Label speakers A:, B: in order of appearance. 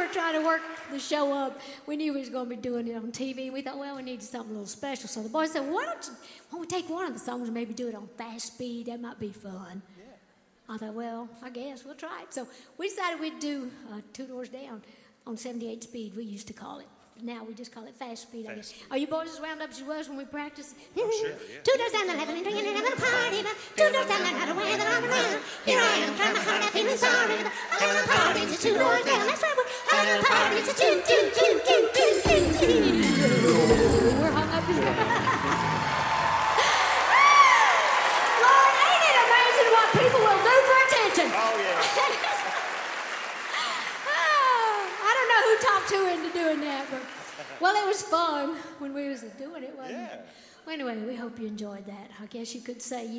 A: were trying to work the show up, we knew we was going to be doing it on TV. We thought, well, we needed something a little special. So the boys said, why don't we take one of the songs and maybe do it on fast speed? That might be fun. Yeah. I thought, well, I guess we'll try it. So we decided we'd do Two Doors Down on 78 speed, we used to call it. Now we just call it fast speed, I guess. Are you boys as wound up as you was when we practiced?
B: Oh, sure, yeah.
A: 2 doors down the left and drinking and having a party. 2 doors down the right away that I'm around. Here I am, trying my heart out, feeling sorry. Having a party, it's 2 doors down. That's right, we're having a party. It's a two. We're hung up here. Lord, ain't it amazing what people will do for attention?
B: Oh, yeah.
A: I don't know who talked who into doing that, but well, it was fun when we was doing it, wasn't it?
B: Yeah.
A: Well, anyway, we hope you enjoyed that. I guess you could say